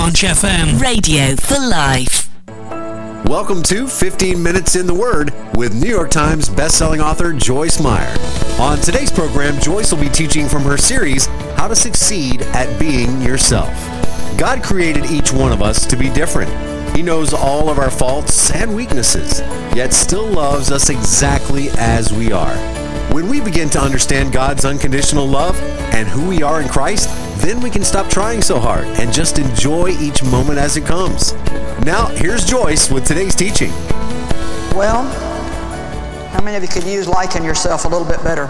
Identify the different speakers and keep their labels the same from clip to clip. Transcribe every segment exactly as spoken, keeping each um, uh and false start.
Speaker 1: Launch F M.
Speaker 2: Radio for life.
Speaker 3: Welcome to fifteen minutes in the Word with New York Times bestselling author Joyce Meyer. On today's program, Joyce will be teaching from her series, How to Succeed at Being Yourself. God created each one of us to be different. He knows all of our faults and weaknesses, yet still loves us exactly as we are. When we begin to understand God's unconditional love and who we are in Christ, then we can stop trying so hard and just enjoy each moment as it comes. Now, here's Joyce with today's teaching.
Speaker 4: Well, how many of you could use liking yourself a little bit better?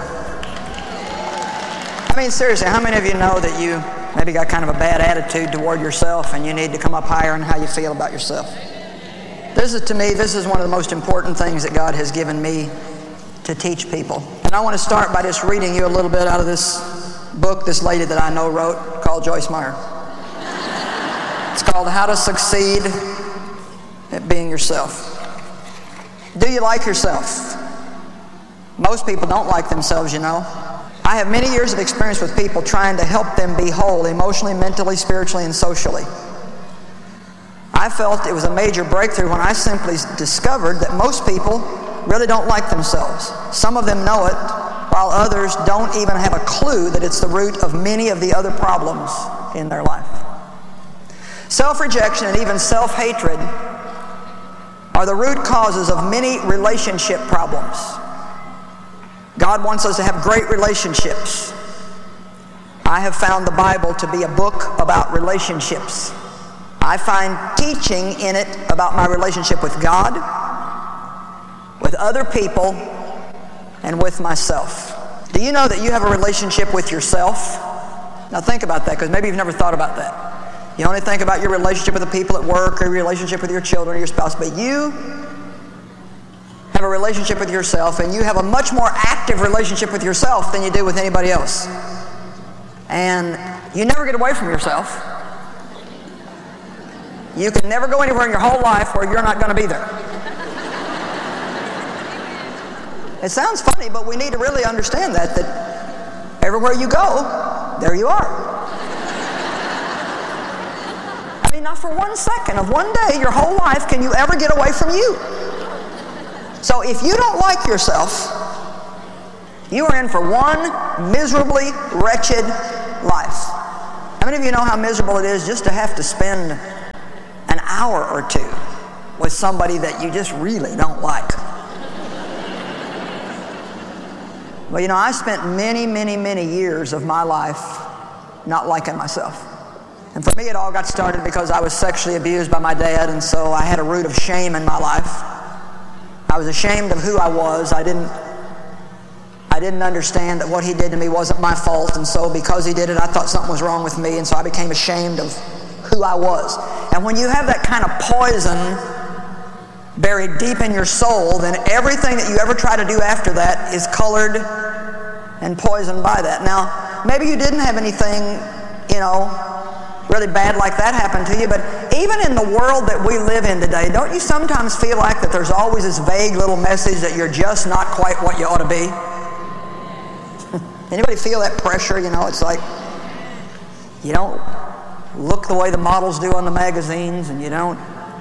Speaker 4: I mean, seriously, how many of you know that you maybe got kind of a bad attitude toward yourself and you need to come up higher in how you feel about yourself? This is, to me, this is one of the most important things that God has given me to teach people. And I want to start by just reading you a little bit out of this book this lady that I know wrote called Joyce Meyer. It's called How to Succeed at Being Yourself. Do you like yourself? Most people don't like themselves, you know. I have many years of experience with people trying to help them be whole emotionally, mentally, spiritually, and socially. I felt it was a major breakthrough when I simply discovered that most people really don't like themselves. Some of them know it, while others don't even have a clue that it's the root of many of the other problems in their life. Self-rejection and even self-hatred are the root causes of many relationship problems. God wants us to have great relationships. I have found the Bible to be a book about relationships. I find teaching in it about my relationship with God, with other people, and with myself. Do you know that you have a relationship with yourself? Now think about that, because maybe you've never thought about that. You only think about your relationship with the people at work or your relationship with your children or your spouse, but you have a relationship with yourself, and you have a much more active relationship with yourself than you do with anybody else. And you never get away from yourself. You can never go anywhere in your whole life where you're not going to be there. It sounds funny, but we need to really understand that, that everywhere you go, there you are. I mean, not for one second of one day, your whole life, can you ever get away from you. So if you don't like yourself, you are in for one miserably wretched life. How many of you know how miserable it is just to have to spend an hour or two with somebody that you just really don't like? Well, you know, I spent many, many, many years of my life not liking myself. And for me, it all got started because I was sexually abused by my dad, and so I had a root of shame in my life. I was ashamed of who I was. I didn't, I didn't understand that what he did to me wasn't my fault, and so because he did it, I thought something was wrong with me, and so I became ashamed of who I was. And when you have that kind of poison buried deep in your soul, then everything that you ever try to do after that is colored and poisoned by that. Now, maybe you didn't have anything, you know, really bad like that happen to you, but even in the world that we live in today, don't you sometimes feel like that there's always this vague little message that you're just not quite what you ought to be? Anybody feel that pressure? You know, it's like you don't look the way the models do on the magazines, and you don't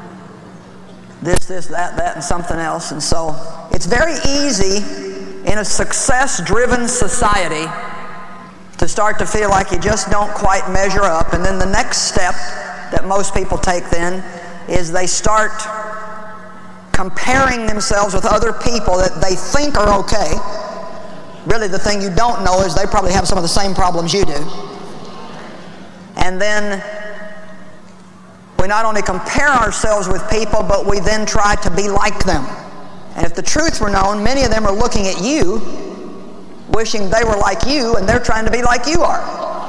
Speaker 4: this, this, that, that, and something else. And so it's very easy in a success-driven society to start to feel like you just don't quite measure up. And then the next step that most people take then is they start comparing themselves with other people that they think are okay. Really, the thing you don't know is they probably have some of the same problems you do. And then we not only compare ourselves with people, but we then try to be like them. And if the truth were known, many of them are looking at you, wishing they were like you, and they're trying to be like you are.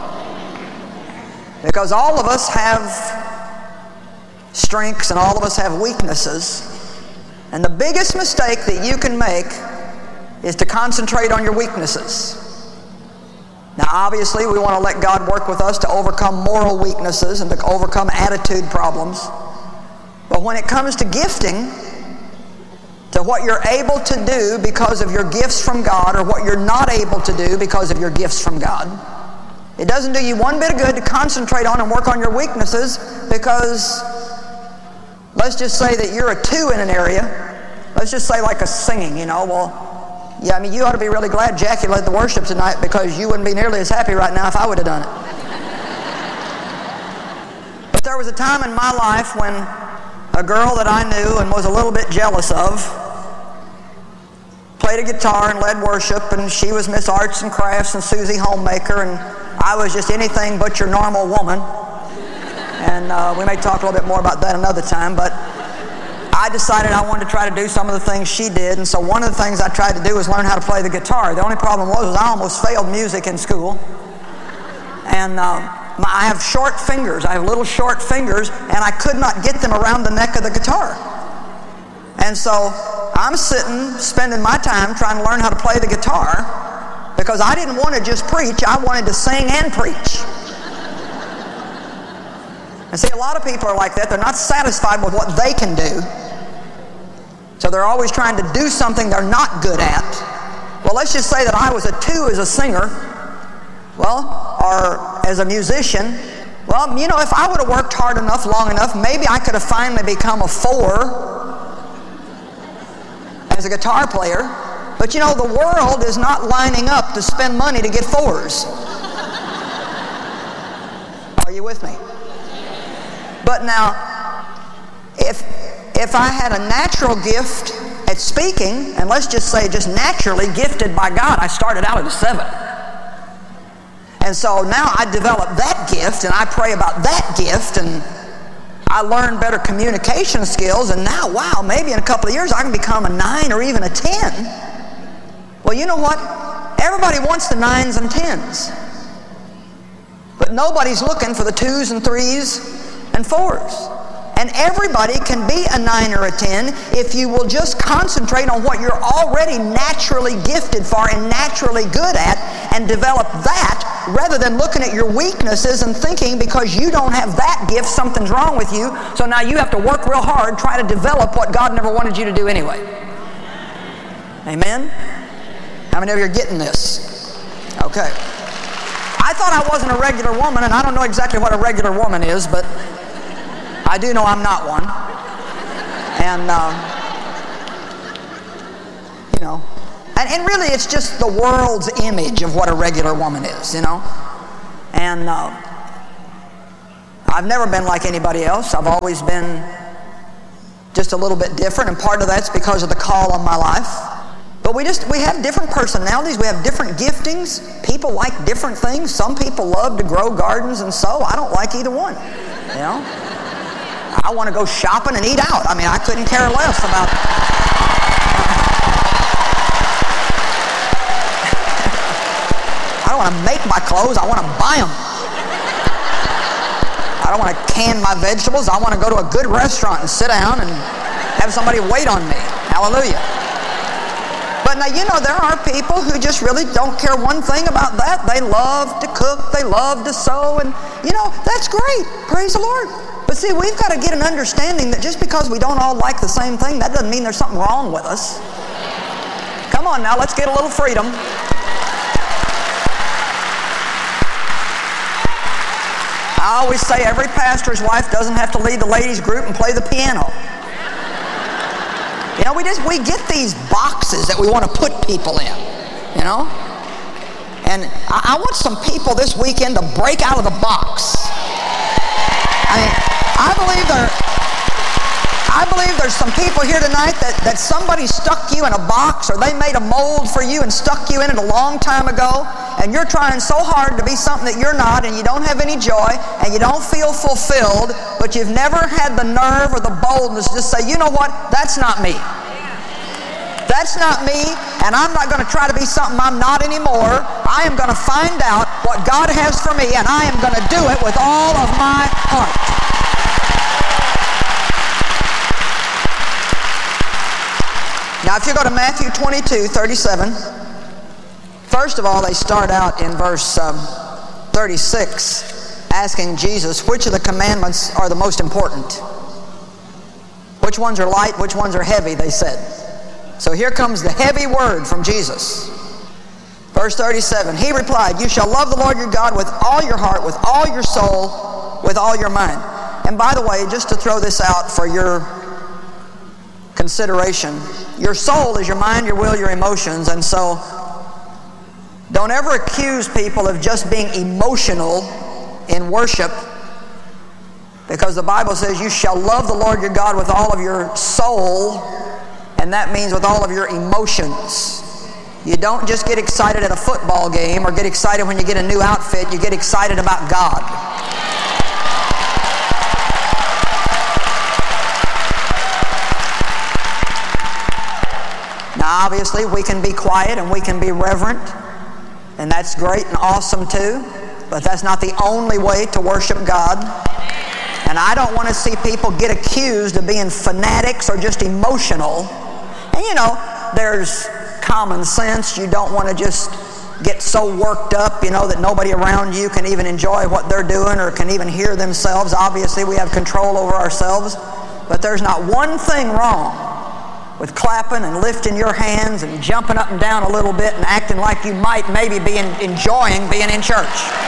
Speaker 4: Because all of us have strengths and all of us have weaknesses. And the biggest mistake that you can make is to concentrate on your weaknesses. Now, obviously, we want to let God work with us to overcome moral weaknesses and to overcome attitude problems. But when it comes to gifting, to what you're able to do because of your gifts from God, or what you're not able to do because of your gifts from God, It doesn't do you one bit of good to concentrate on and work on your weaknesses, because let's just say that you're a two in an area. Let's just say like a singing, you know. Well, yeah, I mean, you ought to be really glad Jackie led the worship tonight, because you wouldn't be nearly as happy right now if I would have done it. But there was a time in my life when a girl that I knew and was a little bit jealous of played a guitar and led worship, and she was Miss Arts and Crafts and Susie Homemaker, and I was just anything but your normal woman. And uh, we may talk a little bit more about that another time, but I decided I wanted to try to do some of the things she did, and so one of the things I tried to do was learn how to play the guitar. The only problem was, was I almost failed music in school. And uh, my, I have short fingers. I have little short fingers, and I could not get them around the neck of the guitar. And so I'm sitting, spending my time trying to learn how to play the guitar, because I didn't want to just preach, I wanted to sing and preach. And see, a lot of people are like that. They're not satisfied with what they can do, so they're always trying to do something they're not good at. Well, let's just say that I was a two as a singer, well, or as a musician. Well, you know, if I would have worked hard enough, long enough, maybe I could have finally become a four as a guitar player. But you know, the world is not lining up to spend money to get fours. Are you with me? But now, if if I had a natural gift at speaking, and let's just say just naturally gifted by God, I started out at a seven. And so now I developed that gift, and I pray about that gift, and I learned better communication skills, and now, wow, maybe in a couple of years I can become a nine or even a ten. Well, you know what? Everybody wants the nines and tens. But nobody's looking for the twos and threes and fours. And everybody can be a nine or a ten if you will just concentrate on what you're already naturally gifted for and naturally good at, and develop that, rather than looking at your weaknesses and thinking because you don't have that gift, something's wrong with you, so now you have to work real hard, try to develop what God never wanted you to do anyway. Amen? How many of you are getting this? Okay. I thought I wasn't a regular woman, and I don't know exactly what a regular woman is, but I do know I'm not one. And, uh, you know, and, and really it's just the world's image of what a regular woman is, you know. And uh, I've never been like anybody else. I've always been just a little bit different, and part of that's because of the call on my life. But we just, we have different personalities, we have different giftings. People like different things. Some people love to grow gardens and sow. I don't like either one, you know. I want to go shopping and eat out. I mean, I couldn't care less about... I don't want to make my clothes, I want to buy them. I don't want to can my vegetables. I want to go to a good restaurant and sit down and have somebody wait on me. Hallelujah. But now, you know, there are people who just really don't care one thing about that. They love to cook, they love to sew, and, you know, that's great. Praise the Lord. But see, we've got to get an understanding that just because we don't all like the same thing, that doesn't mean there's something wrong with us. Come on now, let's get a little freedom. I always say every pastor's wife doesn't have to lead the ladies group and play the piano. You know, we just, we get these boxes that we want to put people in, you know? And I, I want some people this weekend to break out of the box. I mean, I believe there, I believe there's some people here tonight that, that somebody stuck you in a box, or they made a mold for you and stuck you in it a long time ago, and you're trying so hard to be something that you're not, and you don't have any joy, and you don't feel fulfilled, but you've never had the nerve or the boldness to just say, you know what, that's not me. That's not me, and I'm not going to try to be something I'm not anymore. I am going to find out what God has for me, and I am going to do it with all of my heart. Now, if you go to Matthew twenty-two, thirty-seven, first of all, they start out in verse um, thirty-six, asking Jesus, which of the commandments are the most important? Which ones are light, which ones are heavy, they said. So here comes the heavy word from Jesus. Verse Verse thirty-seven, he replied, you shall love the Lord your God with all your heart, with all your soul, with all your mind. And by the way, just to throw this out for your consideration, your soul is your mind, your will, your emotions, and so don't ever accuse people of just being emotional in worship, because the Bible says you shall love the Lord your God with all of your soul, and that means with all of your emotions. You don't just get excited at a football game or get excited when you get a new outfit. You get excited about God. Now, obviously, we can be quiet and we can be reverent, and that's great and awesome too, but that's not the only way to worship God. And I don't want to see people get accused of being fanatics or just emotional. And you know, there's common sense. You don't want to just get so worked up, you know, that nobody around you can even enjoy what they're doing or can even hear themselves. Obviously, we have control over ourselves. But there's not one thing wrong with clapping and lifting your hands and jumping up and down a little bit and acting like you might maybe be in, enjoying being in church.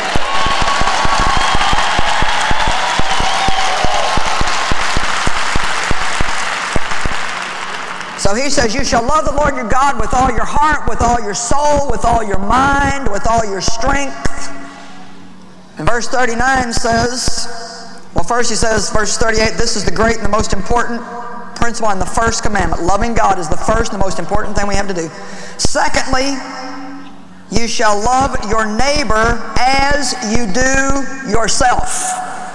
Speaker 4: So he says, you shall love the Lord your God with all your heart, with all your soul, with all your mind, with all your strength. And verse thirty-nine says, well, first he says, verse thirty-eight, this is the great and the most important principle and the first commandment. Loving God is the first and the most important thing we have to do. Secondly, you shall love your neighbor as you do yourself.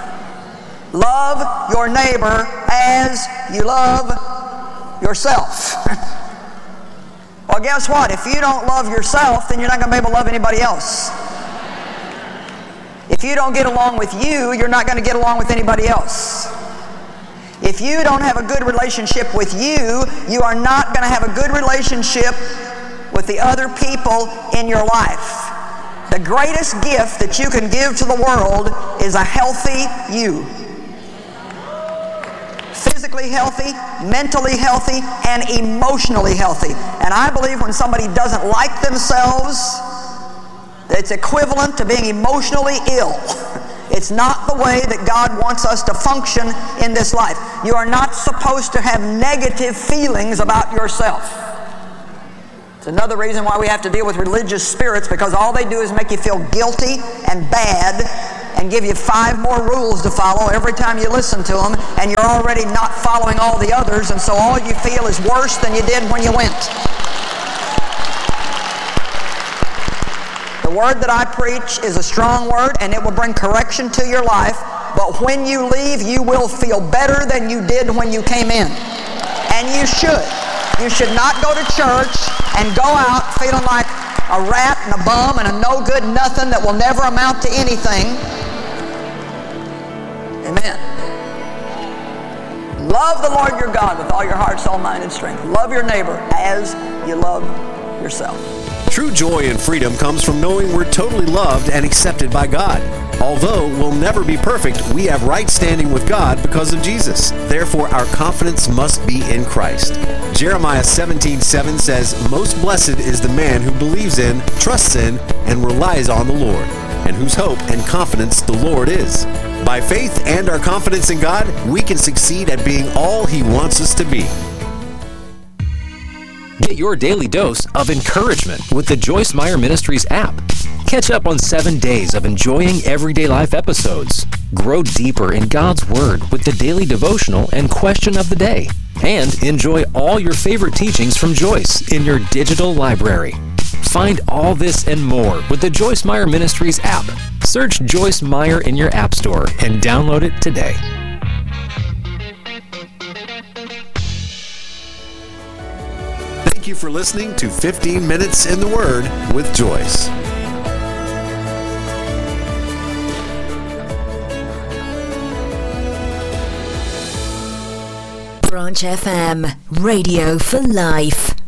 Speaker 4: Love your neighbor as you love yourself. Well, guess what? If you don't love yourself, then you're not going to be able to love anybody else. If you don't get along with you, you're not going to get along with anybody else. If you don't have a good relationship with you, you are not going to have a good relationship with the other people in your life. The greatest gift that you can give to the world is a healthy you. Physically healthy, mentally healthy, and emotionally healthy. And I believe when somebody doesn't like themselves, it's equivalent to being emotionally ill. It's not the way that God wants us to function in this life. You are not supposed to have negative feelings about yourself. It's another reason why we have to deal with religious spirits, because all they do is make you feel guilty and bad and give you five more rules to follow every time you listen to them, and you're already not following all the others, and so all you feel is worse than you did when you went. The word that I preach is a strong word, and it will bring correction to your life, but when you leave, you will feel better than you did when you came in. And you should. You should not go to church and go out feeling like a rat and a bum and a no good nothing that will never amount to anything. Amen. Love the Lord your God with all your heart, soul, mind, and strength. Love your neighbor as you love yourself.
Speaker 3: True joy and freedom comes from knowing we're totally loved and accepted by God. Although we'll never be perfect, we have right standing with God because of Jesus. Therefore, our confidence must be in Christ. Jeremiah seventeen seven says, most blessed is the man who believes in, trusts in, and relies on the Lord, and whose hope and confidence the Lord is. By faith and our confidence in God, we can succeed at being all He wants us to be.
Speaker 1: Get your daily dose of encouragement with the Joyce Meyer Ministries app. Catch up on seven days of enjoying everyday life episodes. Grow deeper in God's Word with the daily devotional and question of the day. And enjoy all your favorite teachings from Joyce in your digital library. Find all this and more with the Joyce Meyer Ministries app. Search Joyce Meyer in your app store and download it today.
Speaker 3: Thank you for listening to fifteen minutes in the Word with Joyce.
Speaker 2: Branch F M, Radio for Life.